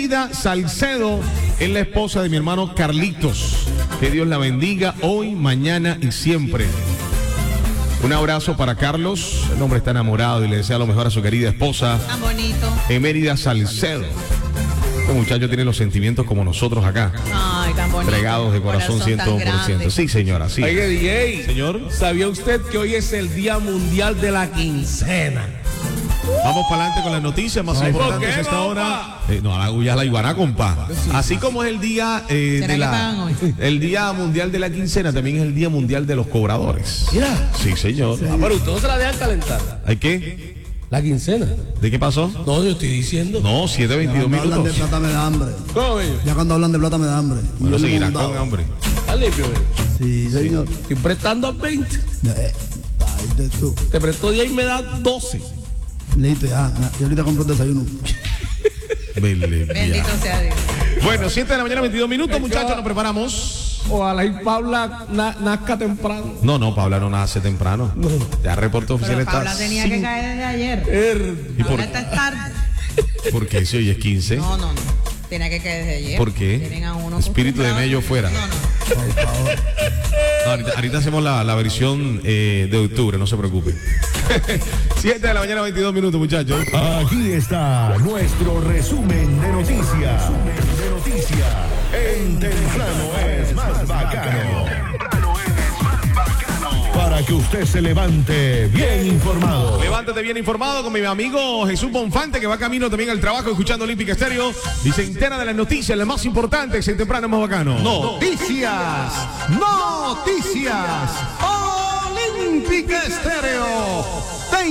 Emerida Salcedo es la esposa de mi hermano Carlitos. Que Dios la bendiga hoy, mañana y siempre. Un abrazo para Carlos. El hombre está enamorado y le desea lo mejor a su querida esposa. Tan bonito. Emerida Salcedo. Este muchacho tiene los sentimientos como nosotros acá. Ay, tan bonito. Entregados de corazón 100%. Sí, señora, sí. Oye, DJ. Señor. ¿Sabía usted que hoy es el Día Mundial de la Quincena? Vamos para adelante con las noticias más importantes a esta hora. No, ya la iguana, compa. Así como es el día el Día Mundial de la Quincena, también es el Día Mundial de los Cobradores. Mira. Sí, señor. Pero ustedes no se la dejan calentar. ¿Hay qué? La quincena. ¿De qué pasó? No, yo estoy diciendo. No, 7:22 Cuando hablan de minutos. plata me da hambre. ¿Cómo, bello? Ya cuando hablan de plata me da hambre. Bueno, Yo seguirá me he con montado. hambre. ¿Estás limpio, bello? Sí, señor. Estoy prestando 20. Ay, tú. Te presto 10 y me da 12. Listo, ya. Yo ahorita compro el desayuno. Bendito sea Dios. Bueno, 7 de la mañana, 22 minutos, muchachos, nos preparamos. Ojalá y Paula nazca temprano. No, Paula no nace temprano. Ya reporte oficial Pero está. Paula tenía que caer desde ayer. ¿Y por Ahora está tarde. qué? Si hoy es 15. No. Tiene que caer desde ayer. ¿Por qué? Tienen a uno Espíritu de acostumbrado. Mello fuera. No, ahorita hacemos la versión de octubre, no se preocupe. 7 de la mañana, 22 minutos, muchachos. Aquí está nuestro resumen de noticias. En Temprano es más bacano. Para que usted se levante bien informado. Levántate bien informado con mi amigo Jesús Bonfante, que va camino también al trabajo escuchando Olímpica Estéreo y se entera de las noticias, las más importantes en Temprano es más bacano. Noticias. Olímpica Estéreo te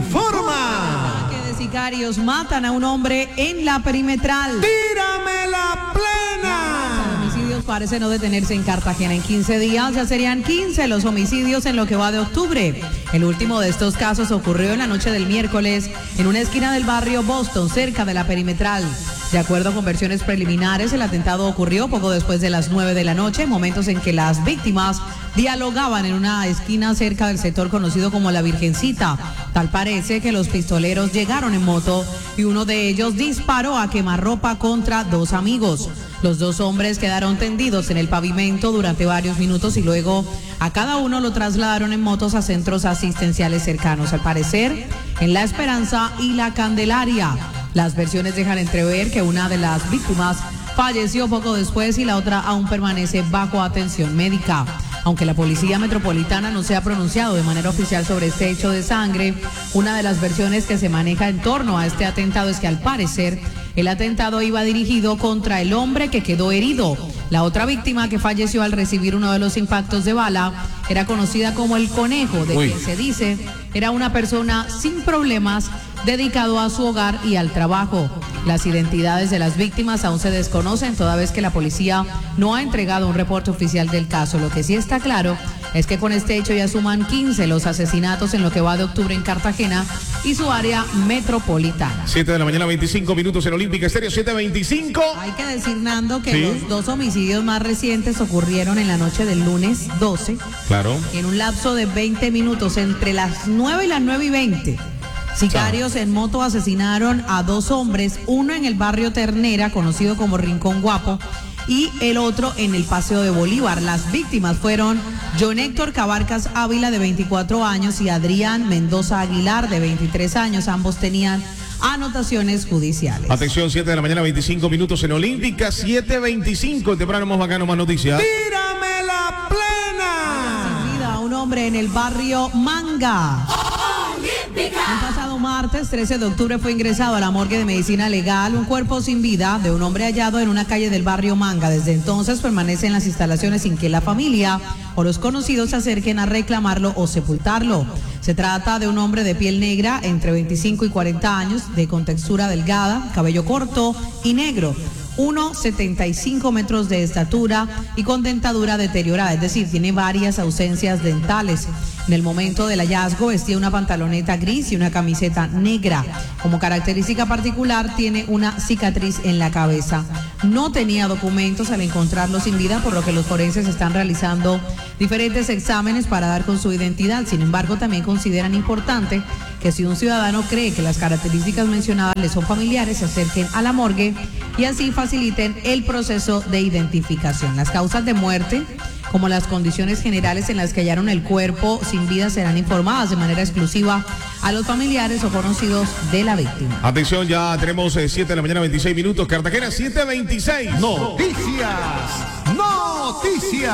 informa. Que de sicarios matan a un hombre en la perimetral. Tírame la plena. Los homicidios parecen no detenerse en Cartagena. En 15 días ya serían 15 los homicidios en lo que va de octubre. El último de estos casos ocurrió en la noche del miércoles en una esquina del barrio Boston, cerca de la perimetral. De acuerdo con versiones preliminares, el atentado ocurrió poco después de las 9 de la noche, momentos en que las víctimas dialogaban en una esquina cerca del sector conocido como La Virgencita. Tal parece que los pistoleros llegaron en moto y uno de ellos disparó a quemarropa contra dos amigos. Los dos hombres quedaron tendidos en el pavimento durante varios minutos y luego a cada uno lo trasladaron en motos a centros asistenciales cercanos, al parecer en La Esperanza y La Candelaria. Las versiones dejan entrever que una de las víctimas falleció poco después y la otra aún permanece bajo atención médica. Aunque la Policía Metropolitana no se ha pronunciado de manera oficial sobre este hecho de sangre, una de las versiones que se maneja en torno a este atentado es que al parecer el atentado iba dirigido contra el hombre que quedó herido. La otra víctima que falleció al recibir uno de los impactos de bala era conocida como el Conejo, de quien se dice era una persona sin problemas dedicado a su hogar y al trabajo. Las identidades de las víctimas aún se desconocen, toda vez que la policía no ha entregado un reporte oficial del caso. Lo que sí está claro es que con este hecho ya suman 15 los asesinatos en lo que va de octubre en Cartagena y su área metropolitana. 7 de la mañana, 25 minutos en Olímpica Estéreo, 7:25. Hay que decir, Nando, que ¿Sí? los dos homicidios más recientes ocurrieron en la noche del lunes 12, Claro. en un lapso de 20 minutos, entre las 9 y las 9:20. Sicarios en moto asesinaron a dos hombres, uno en el barrio Ternera, conocido como Rincón Guapo, y el otro en el Paseo de Bolívar. Las víctimas fueron John Héctor Cabarcas Ávila, de 24 años, y Adrián Mendoza Aguilar, de 23 años. Ambos tenían anotaciones judiciales. Atención, 7 de la mañana, 25 minutos en Olímpica, 7:25. Temprano más bacano, más noticias. Tírame la plena. Sin vida a un hombre en el barrio Manga. El pasado martes 13 de octubre fue ingresado a la morgue de medicina legal un cuerpo sin vida de un hombre hallado en una calle del barrio Manga. Desde entonces permanece en las instalaciones sin que la familia o los conocidos se acerquen a reclamarlo o sepultarlo. Se trata de un hombre de piel negra, entre 25 y 40 años, de contextura delgada, cabello corto y negro. 1,75 metros de estatura y con dentadura deteriorada, es decir, tiene varias ausencias dentales. En el momento del hallazgo vestía una pantaloneta gris y una camiseta negra. Como característica particular, tiene una cicatriz en la cabeza. No tenía documentos al encontrarlo sin vida, por lo que los forenses están realizando diferentes exámenes para dar con su identidad. Sin embargo, también consideran importante que si un ciudadano cree que las características mencionadas le son familiares, se acerquen a la morgue y así faciliten el proceso de identificación. Las causas de muerte, como las condiciones generales en las que hallaron el cuerpo sin vida, serán informadas de manera exclusiva a los familiares o conocidos de la víctima. Atención, ya tenemos 7 de la mañana, 26 minutos. Cartagena, 7:26. Noticias.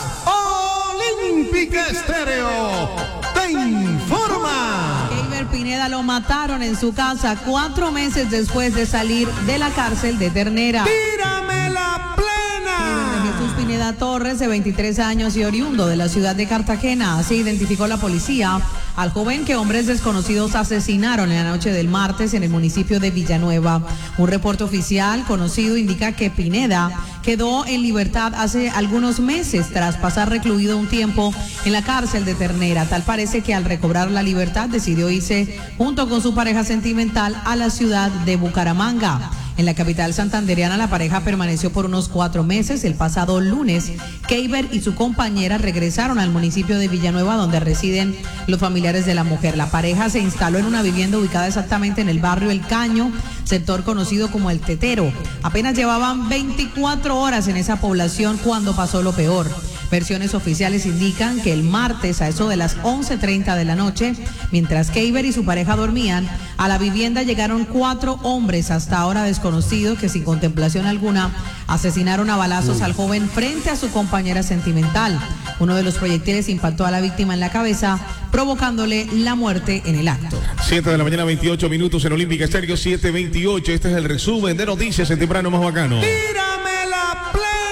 Olímpica Estéreo te informa. Keiber Pineda lo mataron en su casa 4 meses después de salir de la cárcel de Ternera. Tírame la plena. Jesús Pineda Torres, de 23 años y oriundo de la ciudad de Cartagena. Así identificó la policía al joven que hombres desconocidos asesinaron en la noche del martes en el municipio de Villanueva. Un reporte oficial conocido indica que Pineda quedó en libertad hace algunos meses tras pasar recluido un tiempo en la cárcel de Ternera. Tal parece que al recobrar la libertad decidió irse junto con su pareja sentimental a la ciudad de Bucaramanga. En la capital santandereana, la pareja permaneció por unos 4 meses. El pasado lunes, Keiber y su compañera regresaron al municipio de Villanueva, donde residen los familiares de la mujer. La pareja se instaló en una vivienda ubicada exactamente en el barrio El Caño, sector conocido como El Tetero. Apenas llevaban 24 horas en esa población cuando pasó lo peor. Versiones oficiales indican que el martes, a eso de las 11:30 de la noche, mientras Keiber y su pareja dormían, a la vivienda llegaron 4 hombres hasta ahora desconocidos que, sin contemplación alguna, asesinaron a balazos al joven frente a su compañera sentimental. Uno de los proyectiles impactó a la víctima en la cabeza, provocándole la muerte en el acto. 7 de la mañana, 28 minutos en Olímpica Estéreo, 7:28. Este es el resumen de noticias en temprano más bacano. Tírame la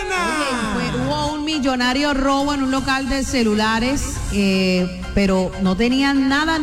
plena. Hubo un millonario robo en un local de celulares, pero no tenían nada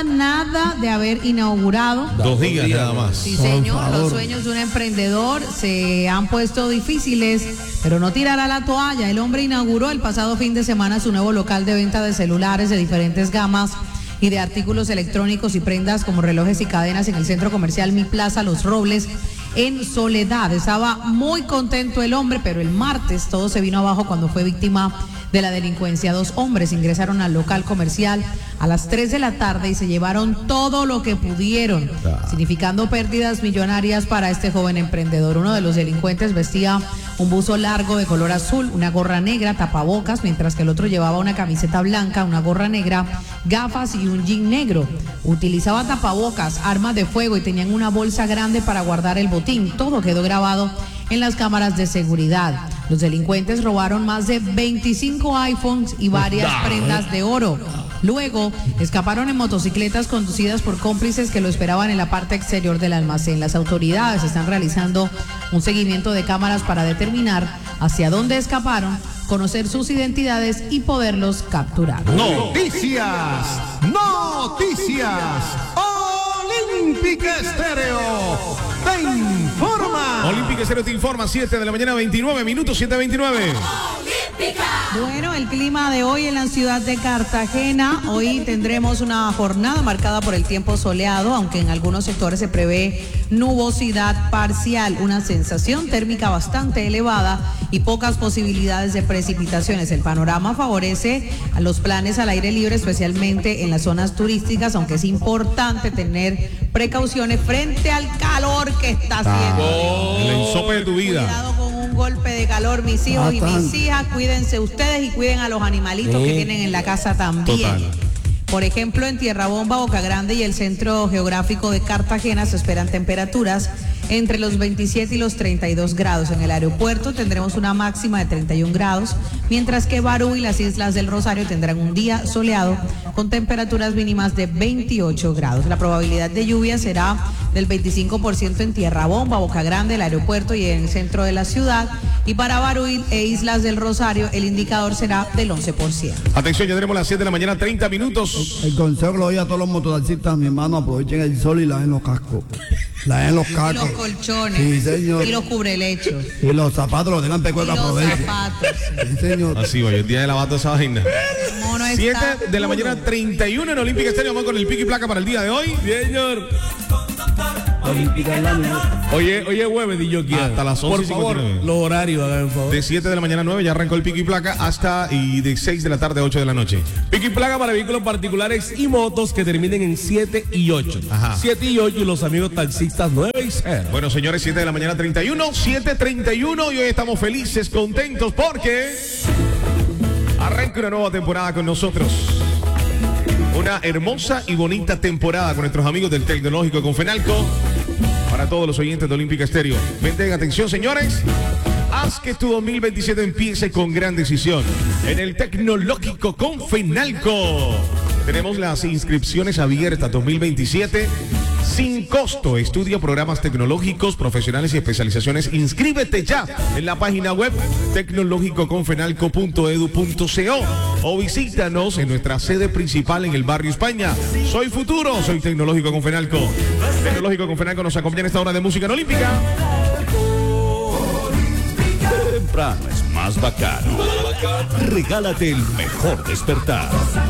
de haber inaugurado. 2 días nada más. Sí, señor, los sueños de un emprendedor se han puesto difíciles, pero no tirará la toalla. El hombre inauguró el pasado fin de semana su nuevo local de venta de celulares de diferentes gamas y de artículos electrónicos y prendas como relojes y cadenas en el centro comercial Mi Plaza Los Robles, en Soledad. Estaba muy contento el hombre, pero el martes todo se vino abajo cuando fue víctima de la delincuencia. 2 hombres ingresaron al local comercial a las 3 de la tarde y se llevaron todo lo que pudieron, significando pérdidas millonarias para este joven emprendedor. Uno de los delincuentes vestía un buzo largo de color azul, una gorra negra, tapabocas, mientras que el otro llevaba una camiseta blanca, una gorra negra, gafas y un jean negro. Utilizaba tapabocas, armas de fuego y tenían una bolsa grande para guardar el botín. Todo quedó grabado en las cámaras de seguridad. Los delincuentes robaron más de 25 iPhones y varias prendas de oro. Luego escaparon en motocicletas conducidas por cómplices que lo esperaban en la parte exterior del almacén. Las autoridades están realizando un seguimiento de cámaras para determinar hacia dónde escaparon, conocer sus identidades y poderlos capturar. Noticias. Olímpica Estéreo te informa. Olímpica Estéreo te informa, 7 de la mañana, 29 minutos, 7:29. Bueno, el clima de hoy en la ciudad de Cartagena. Hoy tendremos una jornada marcada por el tiempo soleado, aunque en algunos sectores se prevé nubosidad parcial, una sensación térmica bastante elevada y pocas posibilidades de precipitaciones. El panorama favorece a los planes al aire libre, especialmente en las zonas turísticas, aunque es importante tener precauciones frente al calor que está haciendo. El ensope de tu vida. Cuidado con un golpe de calor, mis hijos y mis hijas. Cuídense ustedes y cuiden a los animalitos que tienen en la casa también. Total. Por ejemplo, en Tierra Bomba, Boca Grande y el centro geográfico de Cartagena se esperan temperaturas entre los 27 y los 32 grados. En el aeropuerto tendremos una máxima de 31 grados, mientras que Barú y las Islas del Rosario tendrán un día soleado con temperaturas mínimas de 28 grados. La probabilidad de lluvia será del 25% en Tierra Bomba, Boca Grande, el aeropuerto y en el centro de la ciudad. Y para Baruil e Islas del Rosario, el indicador será del 11%. Atención, ya tenemos las 7 de la mañana, 30 minutos. El consejo que le doy a todos los mototaxistas, mi hermano, aprovechen el sol y la en los cascos. La en los Y cascos. los colchones. Sí, señor. Y los cubrelechos. Y los zapatos los tengan pecueca, Y los aprovechen. zapatos. Sí, señor. Así hoy, el día de la bata esa vaina. No, no 7 está de la duro. mañana, 31 en Olímpica Estéreo. Vamos con el pico y placa para el día de hoy. Señor. Olímpica en la mía. Oye, jueves, y yo quiero. Hasta las 11:59. Por favor, los horarios, háganme un favor. De 7 de la mañana a 9 ya arrancó el pico y placa hasta y de 6 de la tarde a 8 de la noche. Pico y placa para vehículos particulares y motos que terminen en 7 y 8. Ajá. 7 y 8 y los amigos taxistas 9 y 0. Bueno, señores, 7 de la mañana 31, 7:31 y hoy estamos felices, contentos porque arranca una nueva temporada con nosotros. Una hermosa y bonita temporada con nuestros amigos del Tecnológico Confenalco. Para todos los oyentes de Olímpica Estéreo. Presten atención, señores. Haz que tu 2027 empiece con gran decisión. En el Tecnológico Confenalco. Tenemos las inscripciones abiertas 2027 sin costo. Estudia programas tecnológicos, profesionales y especializaciones. Inscríbete ya en la página web tecnológicoconfenalco.edu.co o visítanos en nuestra sede principal en el barrio España. Soy Futuro, soy Tecnológico Confenalco. Tecnológico Confenalco nos acompaña en esta hora de música en Olímpica. Temprano es más bacano. Regálate el mejor despertar.